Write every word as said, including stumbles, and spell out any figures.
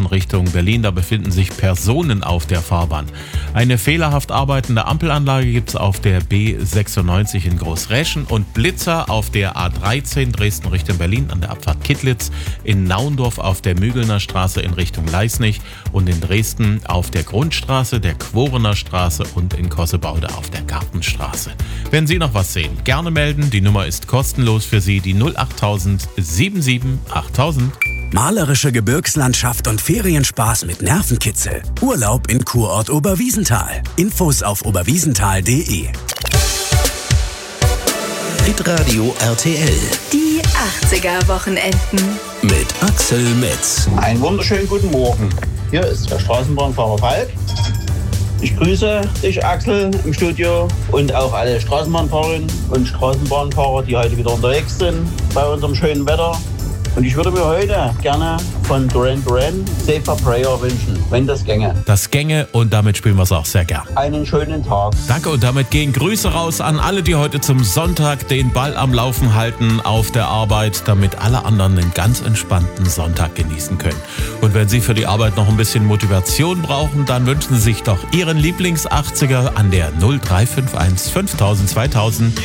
in Richtung Berlin. Da befinden sich Personen auf der Fahrbahn. Eine fehlerhaft arbeitende Ampelanlage gibt es auf der B sechsundneunzig in Großräschen und Blitzer auf der A dreizehn Dresden Richtung Berlin an der Abfahrt Kittlitz, in Naundorf auf der Mügelner Straße in Richtung Leisnig und in Dresden auf der Grundstraße, der Quorener Straße und in Kossebaude auf der Gartenstraße. Wenn Sie noch was sehen, gerne melden. Die Nummer ist kostenlos für Sie, die null achttausend siebenundsiebzig achttausend. Malerische Gebirgslandschaft und Ferienspaß mit Nervenkitzel. Urlaub in Kurort Oberwiesenthal. Infos auf oberwiesenthal punkt de. Hitradio R T L. Die achtziger-Wochenenden. Mit Axel Metz. Einen wunderschönen guten Morgen. Hier ist der Straßenbahnfahrer Falk. Ich grüße dich, Axel, im Studio und auch alle Straßenbahnfahrerinnen und Straßenbahnfahrer, die heute wieder unterwegs sind bei unserem schönen Wetter. Und ich würde mir heute gerne von Duran Duran Safer Prayer wünschen, wenn das gänge. Das gänge und damit spielen wir es auch sehr gern. Einen schönen Tag. Danke und damit gehen Grüße raus an alle, die heute zum Sonntag den Ball am Laufen halten auf der Arbeit, damit alle anderen einen ganz entspannten Sonntag genießen können. Und wenn Sie für die Arbeit noch ein bisschen Motivation brauchen, dann wünschen Sie sich doch Ihren Lieblings-achtziger an der null drei fünf eins fünftausend zweitausend.